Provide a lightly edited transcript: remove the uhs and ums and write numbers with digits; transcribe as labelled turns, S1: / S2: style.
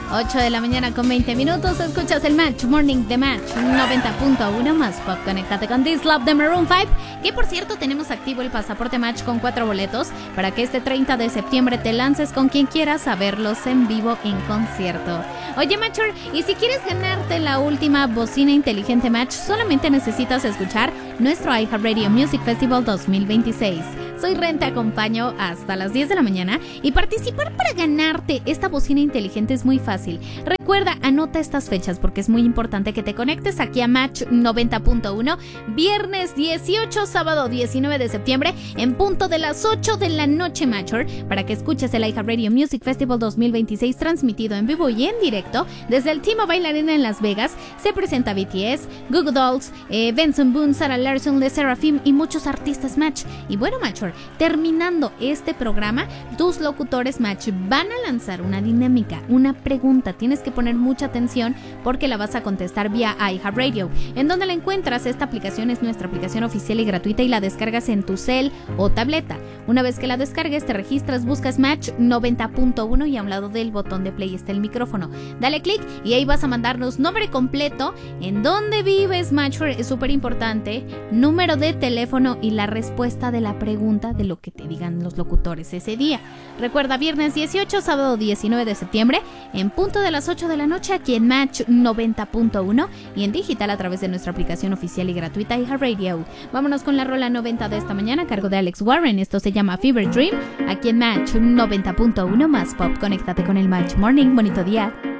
S1: 8 de la mañana con 20 minutos. Escuchas el Match Morning de Match 90.1 más pop. Conéctate con This Love de Maroon 5. Que por cierto, tenemos activo el pasaporte Match con 4 boletos para que este 30 de septiembre te lances con quien quieras a verlos en vivo en concierto. Oye, Matcher, y si quieres ganarte la última bocina inteligente Match, solamente necesitas escuchar nuestro iHeartRadio Music Festival 2026. Soy Ren, te acompaño hasta las 10 de la mañana y participar para ganarte esta bocina inteligente es muy fácil. Recuerda, anota estas fechas porque es muy importante que te conectes aquí a Match 90.1, viernes 18, sábado 19 de septiembre, en punto de las 8 de la noche, Matcher, para que escuches el iHeartRadio Music Festival 2026 transmitido en vivo y en directo desde el T-Mobile Arena en Las Vegas. Se presenta BTS, Goo Goo Dolls, Benson Boone, Sarah Larson, Le Sserafim y muchos artistas Match. Y bueno, Matcher, terminando este programa, tus locutores Match van a lanzar una dinámica, una pregunta. Tienes que poner mucha atención porque la vas a contestar vía iHeartRadio. ¿En dónde la encuentras? Esta aplicación es nuestra aplicación oficial y gratuita y la descargas en tu cel o tableta. Una vez que la descargues, te registras, buscas Match 90.1 y a un lado del botón de play está el micrófono. Dale clic y ahí vas a mandarnos nombre completo, en dónde vives, Matcher, es súper importante, número de teléfono y la respuesta de la pregunta de lo que te digan los locutores ese día. Recuerda, viernes 18, sábado 19 de septiembre, en punto de las 8 de la noche, aquí en Match 90.1 y en digital a través de nuestra aplicación oficial y gratuita iHeartRadio. Vámonos con la rola 90 de esta mañana a cargo de Alex Warren. Esto se llama Fever Dream, aquí en Match 90.1 más pop. Conéctate con el Match Morning. Bonito día.